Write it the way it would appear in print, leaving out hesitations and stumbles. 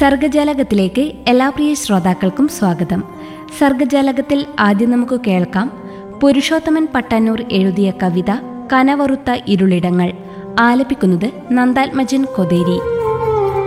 സർഗജാലകത്തിലേക്ക് എല്ലാ പ്രിയ ശ്രോതാക്കൾക്കും സ്വാഗതം. സർഗജാലകത്തിൽ ആദ്യം നമുക്ക് കേൾക്കാം പുരുഷോത്തമൻ പട്ടാന്നൂർ എഴുതിയ കവിത കനവറുത്ത ഇരുളിടങ്ങൾ. ആലപിക്കുന്നത് നന്ദാത്മജൻ കൊതേരി.